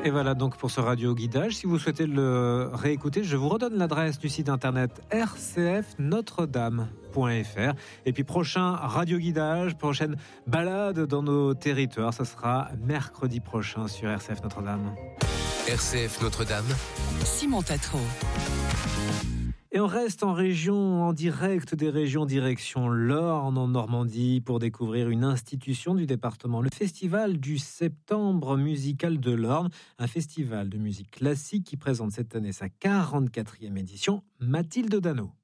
Et voilà donc pour ce radio guidage. Si vous souhaitez le réécouter, je vous redonne l'adresse du site internet rcfnotredame.fr. Et puis prochain radio guidage, prochaine balade dans nos territoires, ça sera mercredi prochain sur RCF Notre-Dame. RCF Notre-Dame. Simon Tatro. Et on reste en région, en direct des régions, direction l'Orne, en Normandie, pour découvrir une institution du département, le Festival du Septembre musical de l'Orne, un festival de musique classique qui présente cette année sa 44e édition. Mathilde Dano.